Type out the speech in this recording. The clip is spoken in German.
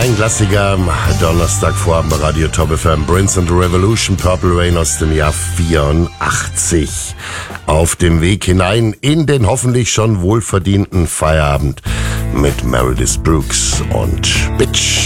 Ein Klassiker am Donnerstagvorabend bei Radio Top FM. Prince and the Revolution, Purple Rain aus dem Jahr 84. Auf dem Weg hinein in den hoffentlich schon wohlverdienten Feierabend mit Meredith Brooks und Bitch.